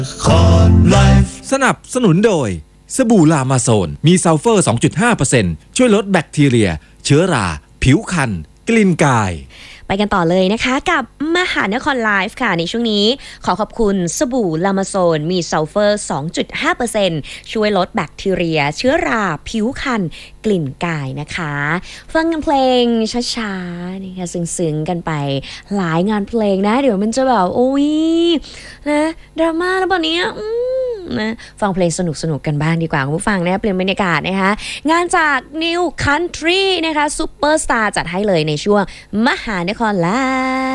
สนับสนุนโดยสบู่ลามาโซนมีซัลเฟอร์ 2.5% ช่วยลดแบคทีเรียเชื้อราผิวคันกลิ่นกายไปกันต่อเลยนะคะกับมหานครไลฟ์ค่ะในช่วงนี้ขอขอบคุณสบู่ลามาโซนมีซัลเฟอร์ 2.5% ช่วยลดแบคทีเรียเชื้อราผิวคันกลิ่นกายนะคะฟังเพลงช้าๆนี่ค่ะซึ้งๆกันไปหลายงานเพลงนะเดี๋ยวมันจะแบบโอ้ยนะดราม่าแล้วแบบนี้นะฟังเพลงสนุกๆกันบ้างดีกว่าคุณผู้ฟังนะเปลี่ยนบรรยากาศนะคะงานจาก New Country นะคะซุปเปอร์สตาร์จัดให้เลยในช่วงมหานครไลฟ์